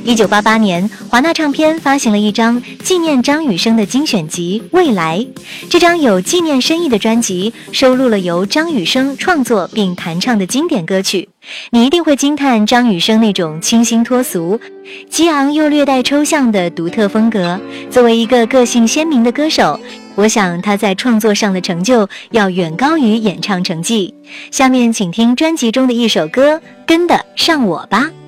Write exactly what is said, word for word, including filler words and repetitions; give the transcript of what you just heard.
一九八八年，华纳唱片发行了一张纪念张雨生的精选集《未来》。这张有纪念深意的专辑收录了由张雨生创作并弹唱的经典歌曲。你一定会惊叹张雨生那种清新脱俗、激昂又略带抽象的独特风格。作为一个个性鲜明的歌手，我想他在创作上的成就要远高于演唱成绩。下面请听专辑中的一首歌《跟得上我吧》。